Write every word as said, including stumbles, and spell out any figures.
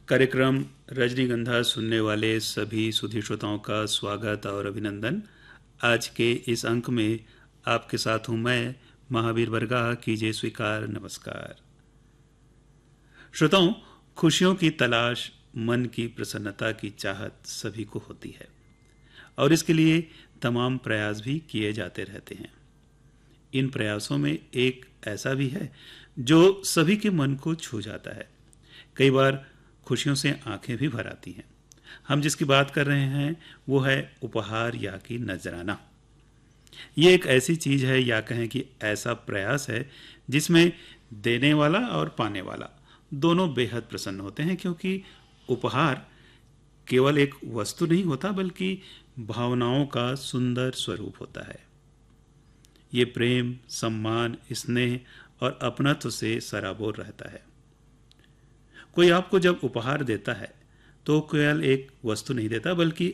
कार्यक्रम रजनीगंधा सुनने वाले सभी सुधी श्रोताओं का स्वागत और अभिनंदन। आज के इस अंक में आपके साथ हूं मैं, महावीर वर्गा। कीजिए स्वीकार। नमस्कार श्रोताओं, खुशियों की तलाश, मन की प्रसन्नता की चाहत सभी को होती है और इसके लिए तमाम प्रयास भी किए जाते रहते हैं। इन प्रयासों में एक ऐसा भी है जो सभी के मन को छू जाता है। कई बार खुशियों से आंखें भी भर आती हैं। हम जिसकी बात कर रहे हैं वो है उपहार या कि नजराना। ये एक ऐसी चीज है या कहें कि ऐसा प्रयास है जिसमें देने वाला और पाने वाला दोनों बेहद प्रसन्न होते हैं, क्योंकि उपहार केवल एक वस्तु नहीं होता बल्कि भावनाओं का सुंदर स्वरूप होता है। ये प्रेम, सम्मान, स्नेह और अपनत्व से सराबोर रहता है। कोई आपको जब उपहार देता है तो केवल एक वस्तु नहीं देता बल्कि